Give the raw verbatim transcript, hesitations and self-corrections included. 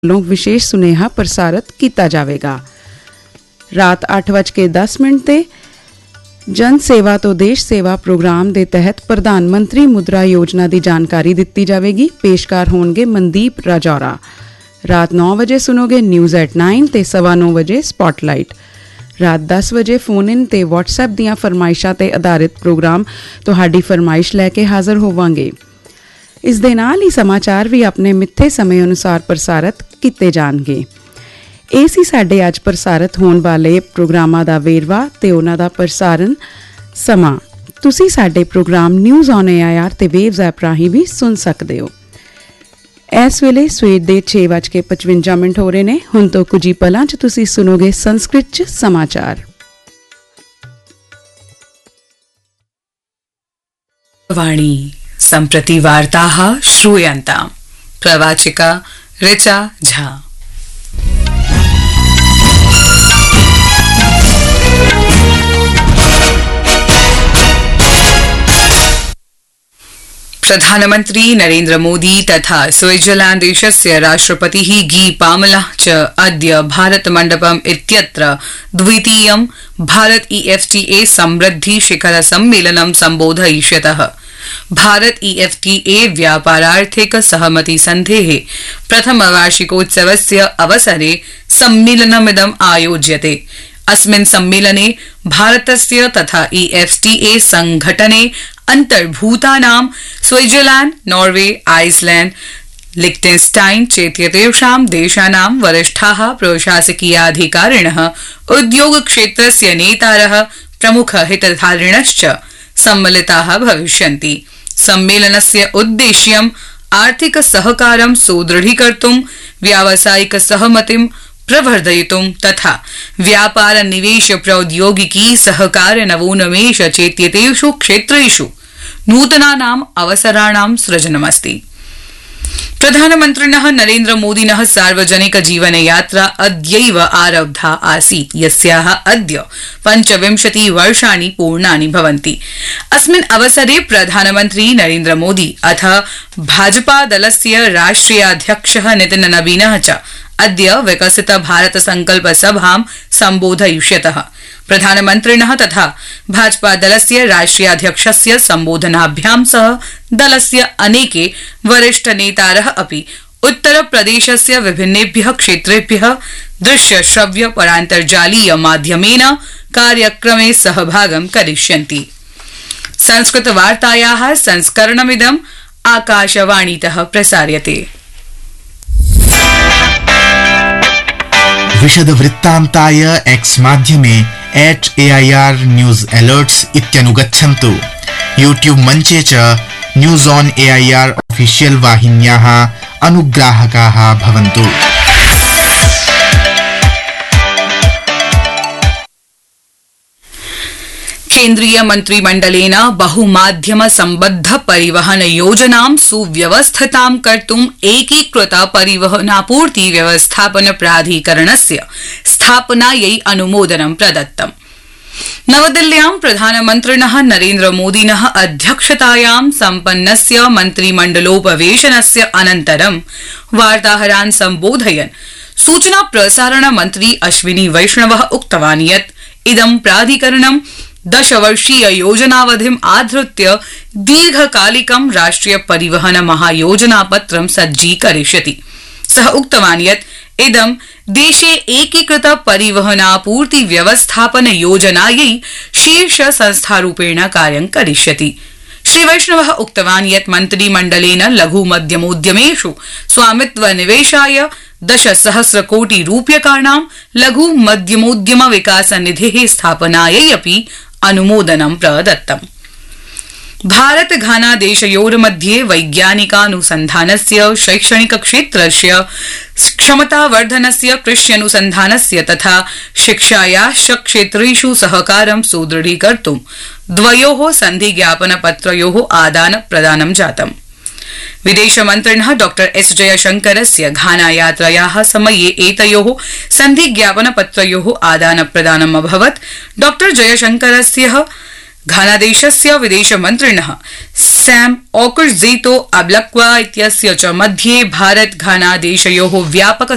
लोग विशेष सुनेहा प्रसारित किया जाएगा। रात आठ बज के दस मिनट ते जन सेवा तो देश सेवा प्रोग्राम के तहत प्रधानमंत्री मुद्रा योजना की जानकारी दी जाएगी। पेशकार होंगे मनदीप राजौरा। रात नौ बजे सुनोगे न्यूज़ एट नाइन ते सवा नौ बजे स्पॉटलाइट। रात दस बजे फोन इन ते व्हाट्सएप दियां फरमाइशां ते आधारित प्रोग्राम तुहाडी फरमाइश लैके हाज़र होवांगे। इस दे नाल ही समाचार भी अपने मिथे समय अनुसार प्रसारित किए जाएंगे। ਇਹ ਸੀ ਸਾਡੇ ਅੱਜ ਪ੍ਰਸਾਰਿਤ ਹੋਣ ਵਾਲੇ ਪ੍ਰੋਗਰਾਮਾਂ ਦਾ ਵੇਰਵਾ ਤੇ ਉਹਨਾਂ ਦਾ ਪ੍ਰਸਾਰਣ ਸਮਾਂ। ਤੁਸੀਂ ਸਾਡੇ ਪ੍ਰੋਗਰਾਮ ਨਿਊਜ਼ ਔਨ ਏਆਈਆਰ ਤੇ ਵੇਵਜ਼ ਐਪ ਰਾਹੀਂ ਵੀ ਸੁਣ ਸਕਦੇ ਹੋ। ਇਸ ਵੇਲੇ ਸਵੇਰ ਦੇ ਛੇ ਵੱਜ ਕੇ ਪਚਵੰਜਾ ਮਿੰਟ ਹੋ ਰਹੇ ਨੇ। ਹੁਣ ਤੋਂ ਕੁਝ ਹੀ ਪਲਾਂ 'ਚ ਤੁਸੀਂ ਸੁਣੋਗੇ ਸੰਸਕ੍ਰਿਤ 'ਚ ਸਮਾਚਾਰ। वाणी सम्प्रति वार्ताः श्रूयन्ताम्। प्रवाचिका ऋचा झा। प्रधानमंत्री नरेंद्र मोदी तथा स्विट्जरलैंड देशस्य राष्ट्रपतिः गी पामलः च अद्य भारत मण्डपम् इत्यत्र द्वितीयं भारत ईएफटीए समृद्धि शिखर सम्मेलनं सम्बोधयिष्यतः। भारत ईएफटीए व्यापारार्थिक सहमति सन्धेः प्रथम वार्षिकोत्सवस्य अवसरे सम्मेलनमिदम् आयोज्यते। अस्मिन् सम्मेलने भारतस्य तथा ईएफटीए संघटने अंतर्भूतानां स्विट्जरलैंड, नॉर्वे, आइसलैंड, लिक्टेन्स्टाइन चेत्यतेषां देशानां वरिष्ठाः प्रशासकीयाधिकारिणः, उद्योग क्षेत्रस्य नेतारः, प्रमुख हितधारिणश्च सम्मिलिताः भविष्यन्ति। सम्मेलनस्य उद्देश्यम् आर्थिक सहकारं सुदृढीकर्तुं, व्यावसायिक सहमतिं प्रवर्धयितुं तथा व्यापार निवेश प्रौद्योगिकी सहकार नवोन्मेष चेत्येतेषु क्षेत्रेषु नूतनानाम् अवसराणां सृजनमस्ति। प्रधानमन्त्रिणः नरेंद्र मोदिनः सार्वजनिक जीवन यात्रा अद्यैव आरब्धा आसीत्, यस्याः अद्य पञ्चविंशति वर्षाणि पूर्णानि भवन्ति। अस्मिन् अवसरे प्रधानमन्त्री नरेंद्र मोदी अथ भाजपा दलस्य राष्ट्रियाध्यक्षः नितिन नवीनः च अद्य विकसित भारत संकल्प सभां सम्बोधयिष्यतः। प्रधानमन्त्रिणः तथा भाजपा दलस्य राष्ट्रियाध्यक्षस्य सम्बोधनाभ्यां सह दलस्य अनेके वरिष्ठ नेतारः अपि उत्तर प्रदेशस्य विभिन्नेभ्यः क्षेत्रेभ्यः दृश्य श्रव्य परान्तर्जालीय माध्यमेन कार्यक्रमे सहभागं करिष्यन्ति। संस्कृत वार्तायाः संस्करणमिदम् आकाशवाणीतः प्रसार्यते। विशद वृत्तान्ताय एक्स माध्यमे eight AIR news alerts इत्यनुगच्छन्तु। YouTube मञ्चे च न्यूज ऑन एआईआर ऑफिशियल वाहिन्याः अनुग्राहकाः भवन्तु। केन्द्रीय मंत्रिमण्डलेन बहुमाध्यम सम्बद्ध परिवहन योजनां सुव्यवस्थितां कर्तुम् एकीकृत परिवहनापूर्ति व्यवस्थापन प्राधिकरणस्य स्थापनायै अनुमोदनं प्रदत्तम्। नवदिल्ल्यां प्रधानमन्त्रिणः नरेंद्र मोदिनः अध्यक्षतायां सम्पन्नस्य मन्त्रिमण्डलोपवेशनस्य अनन्तरं वार्ताहरान् सम्बोधयन् सूचना प्रसारण मन्त्री अश्विनी वैष्णवः उक्तवान् यत् इदं प्राधिकरणं दशवर्षीय योजनावधिम् आधृत्य दीर्घकालिकं राष्ट्रिय परिवहन महायोजनापत्रं सज्जीकरिष्यति। सः उक्तवान् यत् इदं देशे एकीकृत परिवहनापूर्ति व्यवस्थापन योजनायै शीर्ष संस्थारूपेण कार्यं करिष्यति। श्री वैष्णवः उक्तवान् यत् मन्त्रिमण्डलेन लघु मध्यमोद्यमेषु स्वामित्व निवेशाय दश सहस्र कोटि रूप्यकाणां लघु मध्यमोद्यम विकास निधेः स्थापनायै अपि अनुमोदनं प्रदत्तम्। भारत घाना देशयोर्मध्ये वैज्ञानिकानुसन्धानस्य, शैक्षणिक क्षेत्रस्य क्षमतावर्धनस्य, कृष्यनुसन्धानस्य तथा शिक्षायाश्च क्षेत्रेषु सहकारं सुदृढीकर्तुं द्वयोः सन्धिज्ञापनपत्रयोः आदानप्रदानं जातम्। विदेशमन्त्रिणः डॉक्टर एस जयशंकरस्य घाना यात्रायाः समये एतयोः सन्धिज्ञापनपत्रयोः आदानप्रदानम् अभवत्। डॉक्टर जयशंकरस्य घानादेशस्य विदेशमन्त्रिणः सैम ओकुर्जेतो अब्लक्वा इत्यस्य च मध्ये भारत घाना देशयोः व्यापक